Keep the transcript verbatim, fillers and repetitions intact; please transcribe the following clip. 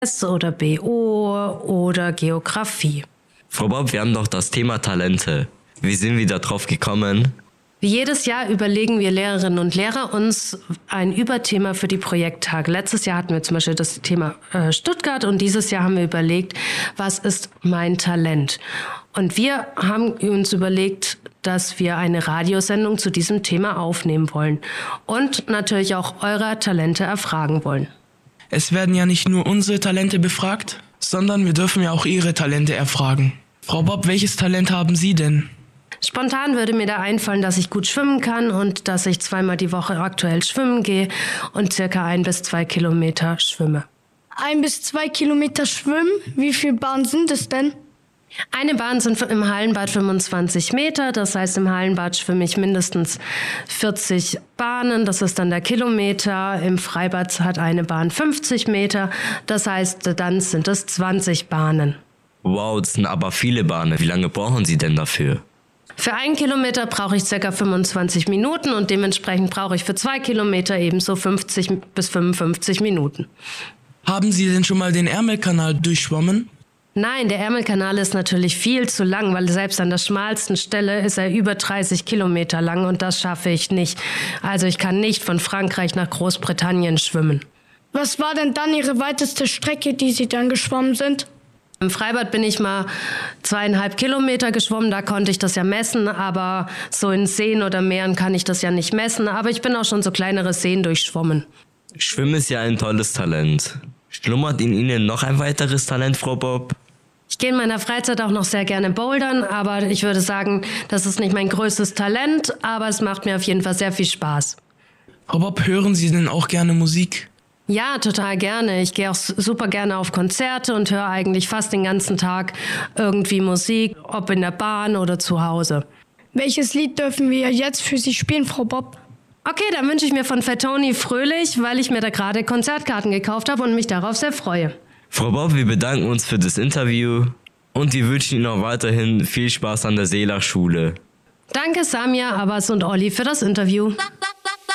oder B O oder Geografie. Frau Bob, wir haben doch das Thema Talente. Wie sind wir da drauf gekommen? Wie jedes Jahr überlegen wir Lehrerinnen und Lehrer uns ein Überthema für die Projekttage. Letztes Jahr hatten wir zum Beispiel das Thema äh, Stuttgart und dieses Jahr haben wir überlegt, was ist mein Talent? Und wir haben uns überlegt, dass wir eine Radiosendung zu diesem Thema aufnehmen wollen und natürlich auch eure Talente erfragen wollen. Es werden ja nicht nur unsere Talente befragt, sondern wir dürfen ja auch Ihre Talente erfragen. Frau Bob, welches Talent haben Sie denn? Spontan würde mir da einfallen, dass ich gut schwimmen kann und dass ich zweimal die Woche aktuell schwimmen gehe und circa ein bis zwei Kilometer schwimme. Ein bis zwei Kilometer schwimmen? Wie viele Bahnen sind es denn? Eine Bahn sind im Hallenbad fünfundzwanzig Meter, das heißt im Hallenbad schwimme ich mindestens vierzig Bahnen, das ist dann der Kilometer. Im Freibad hat eine Bahn fünfzig Meter, das heißt dann sind es zwanzig Bahnen. Wow, das sind aber viele Bahnen. Wie lange brauchen Sie denn dafür? Für einen Kilometer brauche ich ca. fünfundzwanzig Minuten und dementsprechend brauche ich für zwei Kilometer ebenso fünfzig bis fünfundfünfzig Minuten. Haben Sie denn schon mal den Ärmelkanal durchschwommen? Nein, der Ärmelkanal ist natürlich viel zu lang, weil selbst an der schmalsten Stelle ist er über dreißig Kilometer lang und das schaffe ich nicht. Also ich kann nicht von Frankreich nach Großbritannien schwimmen. Was war denn dann Ihre weiteste Strecke, die Sie dann geschwommen sind? Im Freibad bin ich mal zweieinhalb Kilometer geschwommen, da konnte ich das ja messen, aber so in Seen oder Meeren kann ich das ja nicht messen. Aber ich bin auch schon so kleinere Seen durchschwommen. Schwimmen ist ja ein tolles Talent. Schlummert in Ihnen noch ein weiteres Talent, Frau Bob? Ich gehe in meiner Freizeit auch noch sehr gerne bouldern, aber ich würde sagen, das ist nicht mein größtes Talent, aber es macht mir auf jeden Fall sehr viel Spaß. Frau Bob, hören Sie denn auch gerne Musik? Ja, total gerne. Ich gehe auch super gerne auf Konzerte und höre eigentlich fast den ganzen Tag irgendwie Musik, ob in der Bahn oder zu Hause. Welches Lied dürfen wir jetzt für Sie spielen, Frau Bob? Okay, dann wünsche ich mir von Fettoni Fröhlich, weil ich mir da gerade Konzertkarten gekauft habe und mich darauf sehr freue. Frau Bob, wir bedanken uns für das Interview und wir wünschen Ihnen auch weiterhin viel Spaß an der Seelach-Schule. Danke Samia, Abbas und Olli für das Interview.